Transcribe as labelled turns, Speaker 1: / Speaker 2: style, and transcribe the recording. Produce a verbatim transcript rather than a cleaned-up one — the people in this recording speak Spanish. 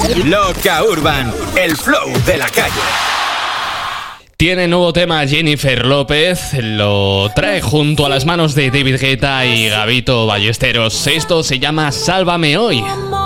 Speaker 1: Loca Urban, el flow de la calle.
Speaker 2: Tiene nuevo tema Jennifer López, lo trae junto a las manos de David Guetta y Gabito Ballesteros. Esto se llama Sálvame Hoy.